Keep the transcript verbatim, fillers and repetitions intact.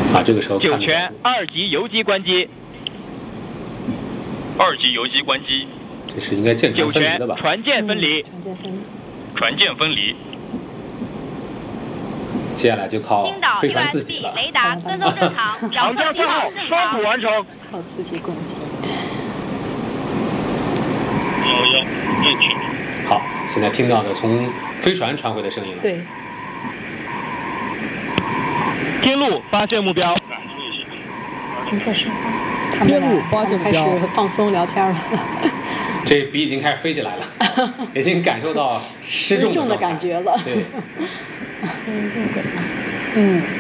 啊，这个时候酒泉二级游击关机。 二级游击关机。 这是应该舰船分离的吧？ 船舰分离。 船舰分离。 船舰分离。 接下来就靠飞船自己了。 雷达跟踪正常， 航标三号双补完成。 靠自己攻击。 幺幺正确。 好，现在听到的从飞船传回的声音了。 对。 天路发现目标。 你在说话。他们俩开始放松聊天了。 这笔已经开始飞起来了，已经感受到失重的感觉了。 对。 嗯。